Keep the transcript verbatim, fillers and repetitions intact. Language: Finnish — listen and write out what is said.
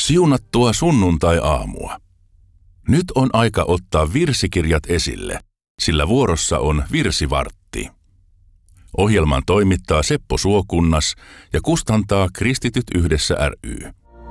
Siunattua sunnuntai-aamua. Nyt on aika ottaa virsikirjat esille, sillä vuorossa on virsivartti. Ohjelman toimittaa Seppo Suokunnas ja kustantaa Kristityt yhdessä ry.